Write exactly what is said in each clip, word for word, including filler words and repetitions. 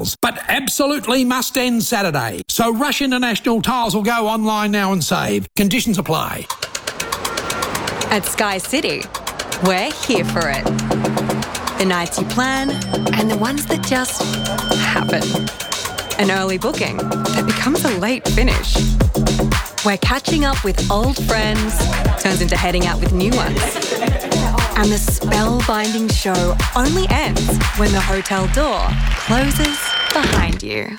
sales, but absolutely must end Saturday. So Rush International Tiles will go online now and save. Conditions apply. At Sky City, we're here for it. The nights you plan and the ones that just happen. An early booking that becomes a late finish. Where catching up with old friends turns into heading out with new ones. And the spellbinding show only ends when the hotel door closes behind you.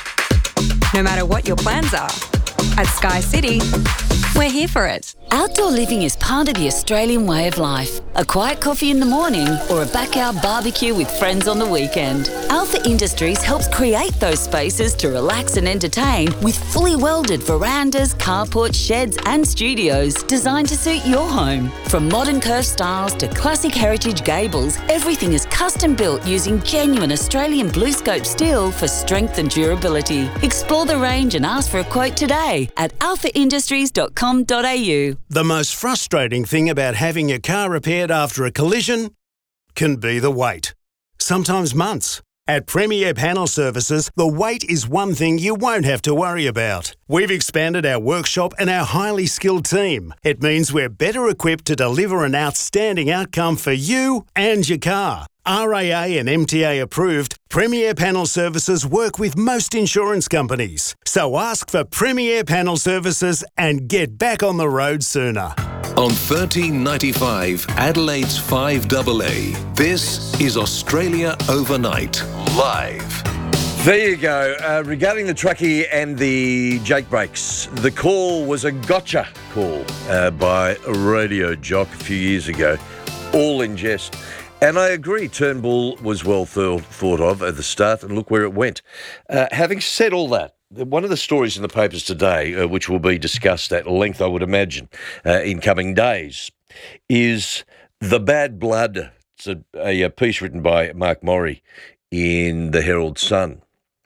No matter what your plans are, at Sky City, we're here for it. Outdoor living is part of the Australian way of life. A quiet coffee in the morning or a backyard barbecue with friends on the weekend. Alpha Industries helps create those spaces to relax and entertain with fully welded verandas, carports, sheds and studios designed to suit your home. From modern curved styles to classic heritage gables, everything is custom built using genuine Australian BlueScope steel for strength and durability. Explore the range and ask for a quote today at alpha industries dot com dot a u. The most frustrating thing about having your car repaired after a collision can be the wait. Sometimes months. At Premier Panel Services, the wait is one thing you won't have to worry about. We've expanded our workshop and our highly skilled team. It means we're better equipped to deliver an outstanding outcome for you and your car. R A A and M T A approved, Premier Panel Services work with most insurance companies. So ask for Premier Panel Services and get back on the road sooner. On thirteen ninety-five, Adelaide's five A A, this is Australia Overnight, live. There you go. Uh, regarding the truckie and the Jake brakes, the call was a gotcha call uh, by a radio jock a few years ago, all in jest. And I agree, Turnbull was well th- thought of at the start, and look where it went. Uh, having said all that, one of the stories in the papers today, uh, which will be discussed at length, I would imagine, uh, in coming days, is the bad blood. It's a, a, a piece written by Mark Morrie in the Herald Sun.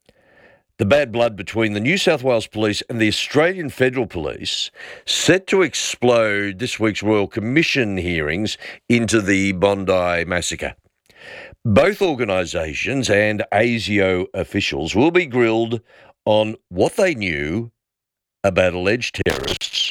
The bad blood between the New South Wales Police and the Australian Federal Police set to explode this week's Royal Commission hearings into the Bondi massacre. Both organisations and ASIO officials will be grilled on what they knew about alleged terrorists.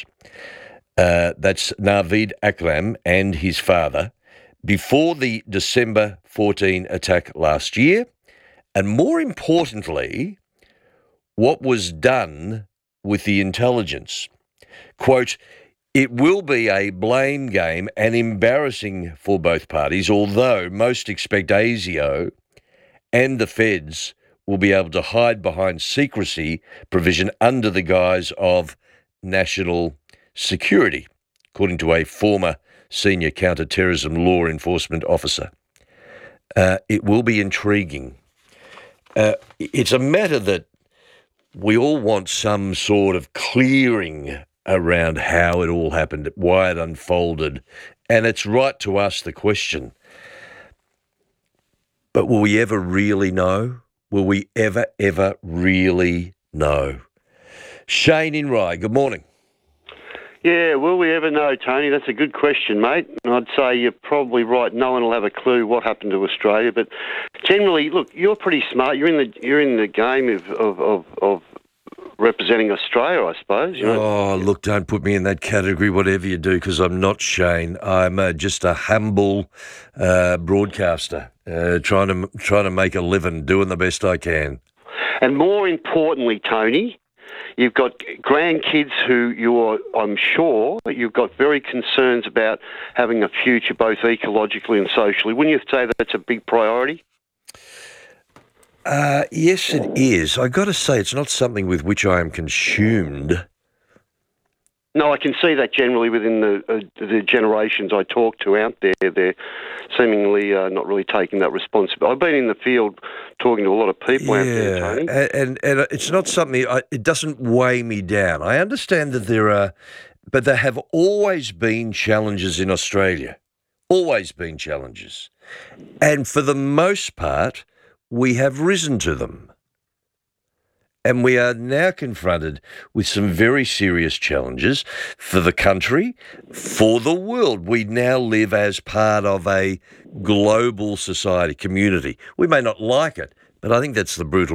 Uh, that's Naveed Akram and his father before the December fourteenth attack last year, and more importantly, what was done with the intelligence. Quote, it will be a blame game and embarrassing for both parties, although most expect ASIO and the feds will be able to hide behind secrecy provision under the guise of national security, according to a former senior counter-terrorism law enforcement officer. Uh, it will be intriguing. Uh, it's a matter that we all want some sort of clearing around how it all happened, why it unfolded, and it's right to ask the question, but will we ever really know? Will we ever, ever really know? Shane in Rye, good morning. Yeah, will we ever know, Tony? That's a good question, mate. And I'd say you're probably right. No one will have a clue what happened to Australia. But generally, look, you're pretty smart. You're in the you're in the game of of, of, of representing Australia, I suppose. You know? Oh, look, don't put me in that category, whatever you do, because I'm not Shane. I'm uh, just a humble uh, broadcaster, uh, trying to trying to make a living, doing the best I can. And more importantly, Tony, you've got grandkids who you're, I'm sure, you've got very concerns about having a future both ecologically and socially. Wouldn't you say that that's a big priority? Uh, yes, it is. I've got to say it's not something with which I am consumed. No, I can see that generally within the uh, the generations I talk to out there. They're seemingly uh, not really taking that responsibility. I've been in the field talking to a lot of people yeah, out there, Tony. And, and, and it's not something, I, it doesn't weigh me down. I understand that there are, but there have always been challenges in Australia. Always been challenges. And for the most part, we have risen to them. And we are now confronted with some very serious challenges for the country, for the world. We now live as part of a global society, community. We may not like it, but I think that's the brutal